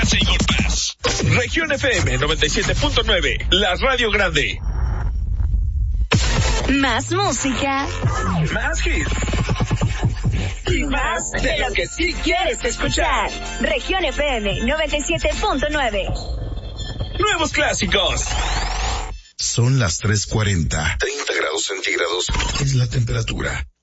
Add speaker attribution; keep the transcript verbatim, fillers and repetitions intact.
Speaker 1: Señor Paz. Región F M noventa y siete punto nueve, la radio grande.
Speaker 2: Más música.
Speaker 1: Más hits.
Speaker 2: Y más de lo que sí quieres escuchar. Región F M noventa y siete punto nueve.
Speaker 1: Nuevos clásicos.
Speaker 3: Son las tres cuarenta. treinta grados centígrados es la temperatura.